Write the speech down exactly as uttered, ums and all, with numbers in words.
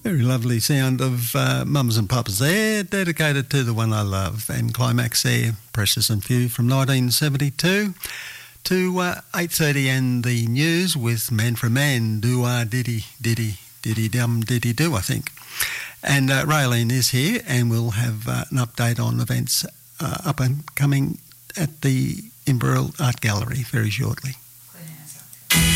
Very lovely sound of uh, Mums and Papas there, dedicated to the one I love. And Climax there, Precious and Few from nineteen seventy-two. To uh, eight thirty and the news with Man for Man, do-ah, diddy, diddy, diddy dum, diddy do, I think. And uh, Raylene is here, and we'll have uh, an update on events uh, up and coming at the Imperial Art Gallery very shortly.